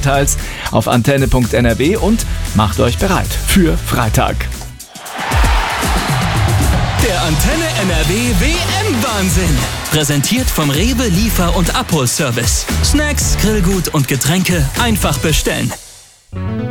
Details auf antenne.nrw und macht euch bereit für Freitag. Der Antenne NRW WM-Wahnsinn. Präsentiert vom Rewe Liefer- und Abholservice. Snacks, Grillgut und Getränke einfach bestellen.